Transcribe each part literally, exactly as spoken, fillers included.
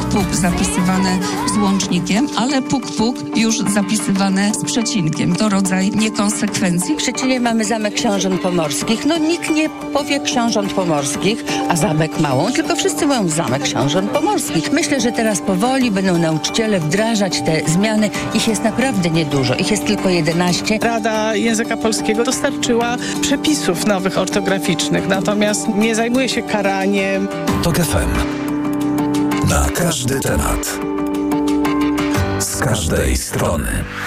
puk zapisywane z łącznikiem, ale puk puk już zapisywane z przecinkiem. To rodzaj niekonsekwencji. W Szczecinie mamy Zamek Książąt Pomorskich. No nikt nie powie Książąt Pomorskich, a Zamek Małą, tylko wszyscy mówią Zamek Książąt Pomorskich. Myślę, że teraz powoli będą nauczyciele wdrażać te zmiany. Ich jest naprawdę niedużo. Ich jest tylko jedenaście. Rada Języka Polskiego dostarczyła przepisów nowych ortograficznych, natomiast nie zajmuje się karaniem. TOK F M. Na każdy temat. Z każdej strony.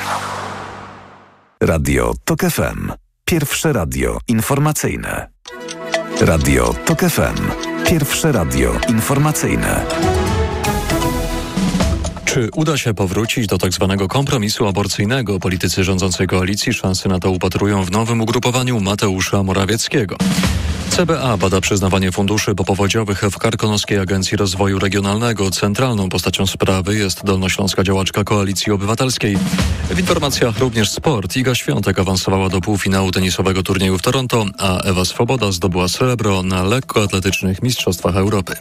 Radio TOK F M. Pierwsze radio informacyjne. Radio TOK F M. Pierwsze radio informacyjne. Czy uda się powrócić do tak zwanego kompromisu aborcyjnego? Politycy rządzącej koalicji szansy na to upatrują w nowym ugrupowaniu Mateusza Morawieckiego. C B A bada przyznawanie funduszy popowodziowych w Karkonoskiej Agencji Rozwoju Regionalnego. Centralną postacią sprawy jest dolnośląska działaczka Koalicji Obywatelskiej. W informacjach również sport. Iga Świątek awansowała do półfinału tenisowego turnieju w Toronto, a Ewa Swoboda zdobyła srebro na lekkoatletycznych Mistrzostwach Europy.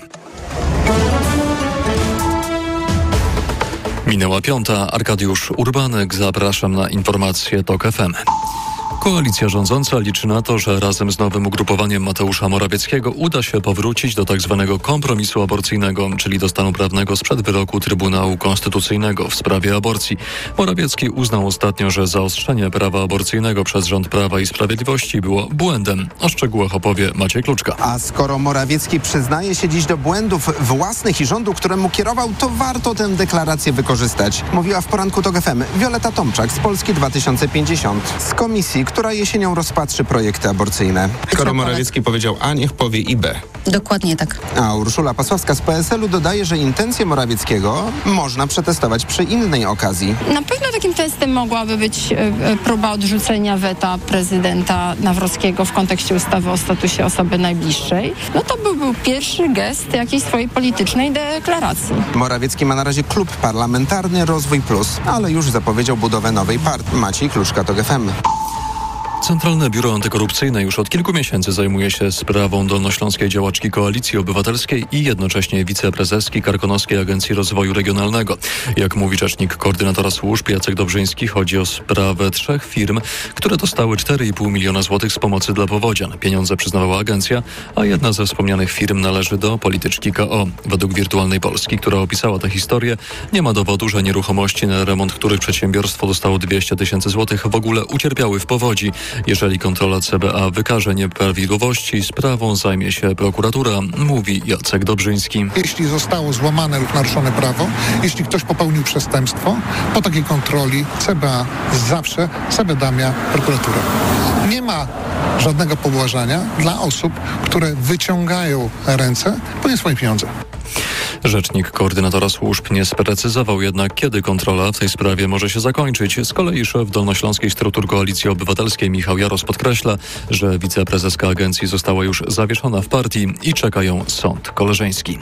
Minęła piąta. Arkadiusz Urbanek. Zapraszam na informacje TOK F M. Koalicja rządząca liczy na to, że razem z nowym ugrupowaniem Mateusza Morawieckiego uda się powrócić do tzw. kompromisu aborcyjnego, czyli do stanu prawnego sprzed wyroku Trybunału Konstytucyjnego w sprawie aborcji. Morawiecki uznał ostatnio, że zaostrzenie prawa aborcyjnego przez rząd Prawa i Sprawiedliwości było błędem. O szczegółach opowie Maciej Kluczka. A skoro Morawiecki przyznaje się dziś do błędów własnych i rządu, któremu kierował, to warto tę deklarację wykorzystać. Mówiła w poranku TOK F M Wioleta Tomczak z Polski dwa tysiące pięćdziesiąt. Z komisji, która jesienią rozpatrzy projekty aborcyjne. Skoro Morawiecki powiedział A, niech powie i B. Dokładnie tak. A Urszula Pasławska z P S L u dodaje, że intencje Morawieckiego można przetestować przy innej okazji. Na pewno takim testem mogłaby być e, próba odrzucenia weta prezydenta Nawrockiego w kontekście ustawy o statusie osoby najbliższej. No to by był pierwszy gest jakiejś swojej politycznej deklaracji. Morawiecki ma na razie klub parlamentarny Rozwój Plus, ale już zapowiedział budowę nowej partii. Maciej Kluczka, TOK F M. Centralne Biuro Antykorupcyjne już od kilku miesięcy zajmuje się sprawą dolnośląskiej działaczki Koalicji Obywatelskiej i jednocześnie wiceprezeski Karkonoskiej Agencji Rozwoju Regionalnego. Jak mówi rzecznik koordynatora służb Jacek Dobrzyński, chodzi o sprawę trzech firm, które dostały cztery i pół miliona złotych z pomocy dla powodzian. Pieniądze przyznawała agencja, a jedna ze wspomnianych firm należy do polityczki K O. Według Wirtualnej Polski, która opisała tę historię, nie ma dowodu, że nieruchomości, na remont których przedsiębiorstwo dostało dwieście tysięcy złotych, w ogóle ucierpiały w powodzi. Jeżeli kontrola C B A wykaże nieprawidłowości, sprawą zajmie się prokuratura, mówi Jacek Dobrzyński. Jeśli zostało złamane lub naruszone prawo, jeśli ktoś popełnił przestępstwo, po takiej kontroli C B A zawsze zawiadamia prokuraturę. Nie ma żadnego pobłażania dla osób, które wyciągają ręce po nie swoje pieniądze. Rzecznik koordynatora służb nie sprecyzował jednak, kiedy kontrola w tej sprawie może się zakończyć. Z kolei szef dolnośląskich struktur Koalicji Obywatelskiej Michał Jaros podkreśla, że wiceprezeska agencji została już zawieszona w partii i czeka ją sąd koleżeński.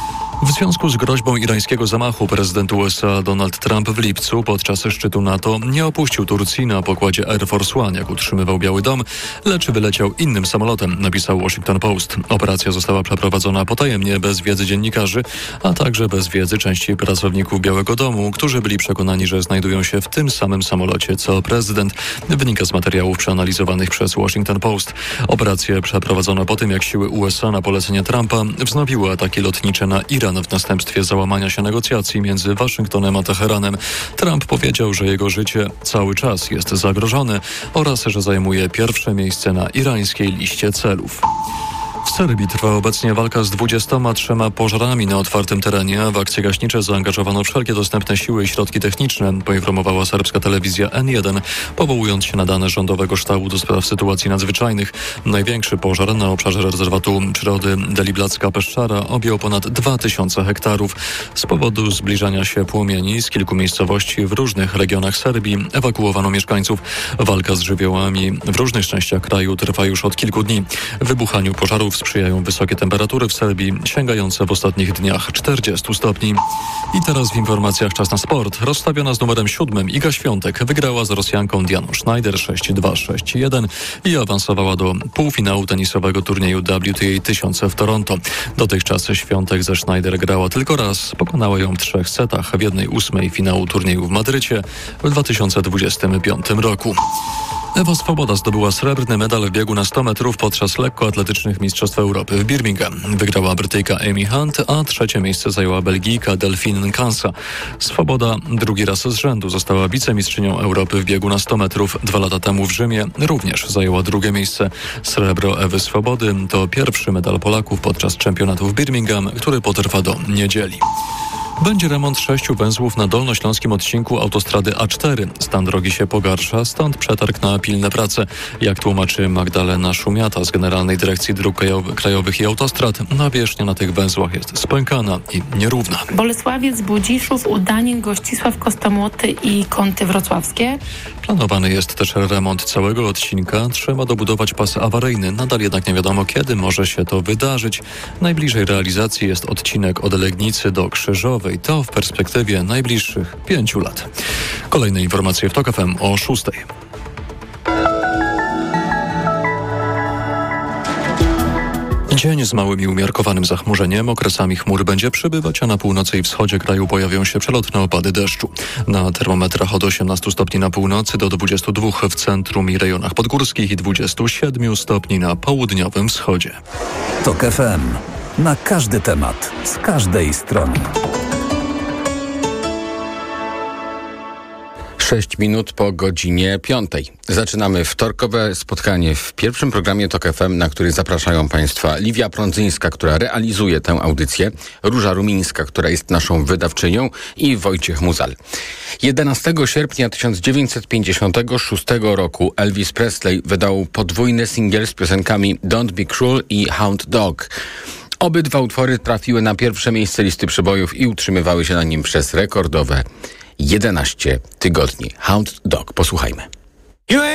W związku z groźbą irańskiego zamachu prezydent U S A Donald Trump w lipcu podczas szczytu NATO nie opuścił Turcji na pokładzie Air Force One, jak utrzymywał Biały Dom, lecz wyleciał innym samolotem, napisał Washington Post. Operacja została przeprowadzona potajemnie, bez wiedzy dziennikarzy, a także bez wiedzy części pracowników Białego Domu, którzy byli przekonani, że znajdują się w tym samym samolocie co prezydent. Wynika z materiałów przeanalizowanych przez Washington Post. Operację przeprowadzono po tym, jak siły U S A na polecenie Trumpa wznowiły ataki lotnicze na Iran w następstwie załamania się negocjacji między Waszyngtonem a Teheranem. Trump powiedział, że jego życie cały czas jest zagrożone oraz że zajmuje pierwsze miejsce na irańskiej liście celów. W Serbii trwa obecnie walka z dwudziestoma trzema pożarami na otwartym terenie, a w akcje gaśnicze zaangażowano wszelkie dostępne siły i środki techniczne, poinformowała serbska telewizja N jeden, powołując się na dane Rządowego Sztabu do Spraw Sytuacji Nadzwyczajnych. Największy pożar na obszarze rezerwatu przyrody Deliblacka Peszczara objął ponad dwa tysiące hektarów. Z powodu zbliżania się płomieni z kilku miejscowości w różnych regionach Serbii ewakuowano mieszkańców. Walka z żywiołami w różnych częściach kraju trwa już od kilku dni. W wybuchaniu pożaru zawodów sprzyjają wysokie temperatury w Serbii, sięgające w ostatnich dniach czterdziestu stopni. I teraz w informacjach czas na sport. Rozstawiona z numerem siódmym Iga Świątek wygrała z Rosjanką Dianą Schneider sześć dwa sześć jeden i awansowała do półfinału tenisowego turnieju W T A tysiąc w Toronto. Dotychczas Świątek ze Schneider grała tylko raz. Pokonała ją w trzech setach w jednej ósmej finału turnieju w Madrycie w dwa tysiące dwudziestym piątym roku. Ewa Swoboda zdobyła srebrny medal w biegu na sto metrów podczas lekkoatletycznych Mistrzostw Europy w Birmingham. Wygrała Brytyjka Amy Hunt, a trzecie miejsce zajęła Belgijka Delphine Nkansa. Swoboda drugi raz z rzędu została wicemistrzynią Europy w biegu na sto metrów. Dwa lata temu w Rzymie również zajęła drugie miejsce. Srebro Ewy Swobody to pierwszy medal Polaków podczas czempionatu w Birmingham, który potrwa do niedzieli. Będzie remont sześciu węzłów na dolnośląskim odcinku autostrady A cztery. Stan drogi się pogarsza, stąd przetarg na pilne prace. Jak tłumaczy Magdalena Szumiata z Generalnej Dyrekcji Dróg Krajowych i Autostrad, nawierzchnia na tych węzłach jest spękana i nierówna. Bolesławiec, Budziszów, Udanin, Gościsław, Kostomłoty i Kąty Wrocławskie. Planowany jest też remont całego odcinka. Trzeba dobudować pas awaryjny. Nadal jednak nie wiadomo, kiedy może się to wydarzyć. Najbliżej realizacji jest odcinek od Legnicy do Krzyżowej. To w perspektywie najbliższych pięciu lat. Kolejne informacje w TOK F M o szóstej. Dzień z małym i umiarkowanym zachmurzeniem. Okresami chmur będzie przybywać, a na północy i wschodzie kraju pojawią się przelotne opady deszczu. Na termometrach od osiemnastu stopni na północy do dwudziestu dwóch w centrum i rejonach podgórskich i dwudziestu siedmiu stopni na południowym wschodzie. TOK F M. Na każdy temat, z każdej strony. Sześć minut po godzinie piątej. Zaczynamy wtorkowe spotkanie w pierwszym programie TOK F M, na który zapraszają Państwa Liwia Prądzyńska, która realizuje tę audycję, Róża Rumińska, która jest naszą wydawczynią i Wojciech Muzal. jedenastego sierpnia tysiąc dziewięćset pięćdziesiątego szóstego roku Elvis Presley wydał podwójny singiel z piosenkami Don't Be Cruel i Hound Dog. Obydwa utwory trafiły na pierwsze miejsce listy przebojów i utrzymywały się na nim przez rekordowe jedenaście tygodni. Hound Dog. Posłuchajmy.